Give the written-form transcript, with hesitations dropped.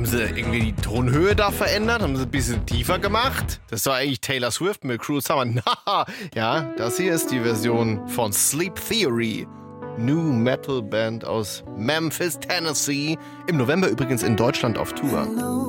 Haben sie irgendwie die Tonhöhe da verändert? Haben sie ein bisschen tiefer gemacht? Das war eigentlich Taylor Swift mit Cruel Summer. Ja, das hier ist die Version von Sleep Theory. New Metal Band aus Memphis, Tennessee. Im November übrigens in Deutschland auf Tour.